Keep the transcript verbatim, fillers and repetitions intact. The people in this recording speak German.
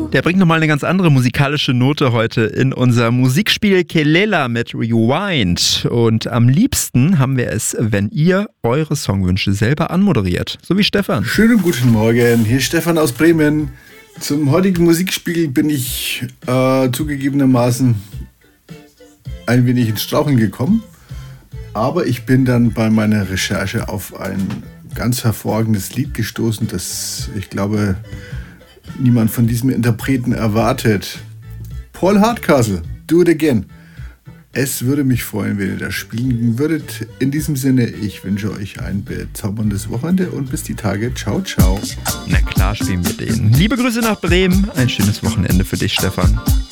Der bringt nochmal eine ganz andere musikalische Note heute in unser Musikspiel Kelela mit Rewind. Und am liebsten haben wir es, wenn ihr eure Songwünsche selber anmoderiert. So wie Stefan. Schönen guten Morgen, hier ist Stefan aus Bremen. Zum heutigen Musikspiel bin ich äh, zugegebenermaßen ein wenig ins Straucheln gekommen. Aber ich bin dann bei meiner Recherche auf ein ganz hervorragendes Lied gestoßen, das ich glaube niemand von diesem Interpreten erwartet. Paul Hardcastle, Do It Again. Es würde mich freuen, wenn ihr das spielen würdet. In diesem Sinne, ich wünsche euch ein bezauberndes Wochenende und bis die Tage. Ciao, ciao. Na klar spielen wir den. Liebe Grüße nach Bremen. Ein schönes Wochenende für dich, Stefan.